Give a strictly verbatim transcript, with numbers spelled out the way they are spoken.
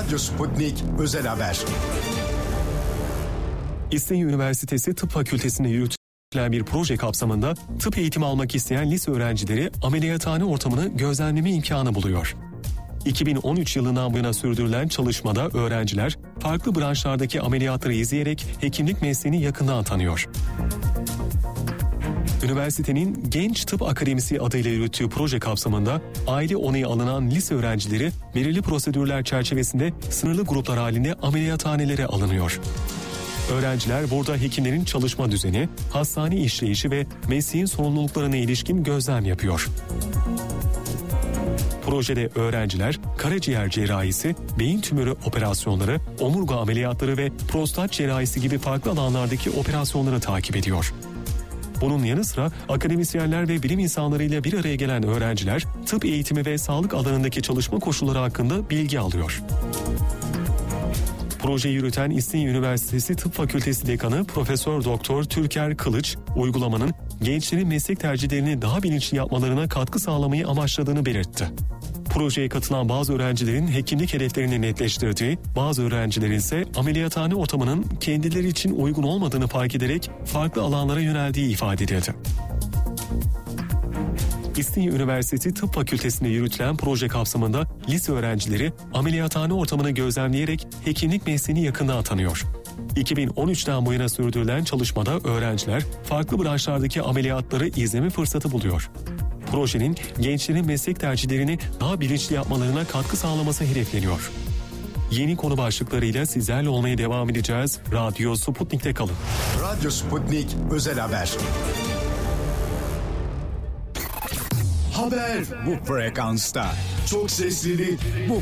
Radyo Sputnik Özel Haber. İstinye Üniversitesi Tıp Fakültesi'nde yürütülen bir proje kapsamında tıp eğitimi almak isteyen lise öğrencileri ameliyathane ortamını gözlemleme imkanı buluyor. iki bin on üç yılından bu yana sürdürülen çalışmada öğrenciler farklı branşlardaki ameliyatları izleyerek hekimlik mesleğini yakından tanıyor. Üniversitenin Genç Tıp Akademisi adıyla yürüttüğü proje kapsamında aile onayı alınan lise öğrencileri belirli prosedürler çerçevesinde sınırlı gruplar halinde ameliyathanelere alınıyor. Öğrenciler burada hekimlerin çalışma düzeni, hastane işleyişi ve mesleğin sorumluluklarına ilişkin gözlem yapıyor. Projede öğrenciler karaciğer cerrahisi, beyin tümörü operasyonları, omurga ameliyatları ve prostat cerrahisi gibi farklı alanlardaki operasyonları takip ediyor. Bunun yanı sıra akademisyenler ve bilim insanlarıyla bir araya gelen öğrenciler tıp eğitimi ve sağlık alanındaki çalışma koşulları hakkında bilgi alıyor. Projeyi yürüten İstinye Üniversitesi Tıp Fakültesi Dekanı Profesör Doktor Türker Kılıç, uygulamanın gençlerin meslek tercihlerini daha bilinçli yapmalarına katkı sağlamayı amaçladığını belirtti. Projeye katılan bazı öğrencilerin hekimlik hedeflerini netleştirdiği, bazı öğrencilerin ise ameliyathane ortamının kendileri için uygun olmadığını fark ederek farklı alanlara yöneldiği ifade edildi. İstinye Üniversitesi Tıp Fakültesi'nde yürütülen proje kapsamında lise öğrencileri ameliyathane ortamını gözlemleyerek hekimlik mesleğini yakından tanıyor. iki bin on üçten bu yana sürdürülen çalışmada öğrenciler farklı branşlardaki ameliyatları izleme fırsatı buluyor. Projenin gençlerin meslek tercihlerini daha bilinçli yapmalarına katkı sağlaması hedefleniyor. Yeni konu başlıklarıyla sizlerle olmaya devam edeceğiz. Radyo Sputnik'te kalın. Radyo Sputnik Özel Haber. Haber bu frekansta. Çok seslili bu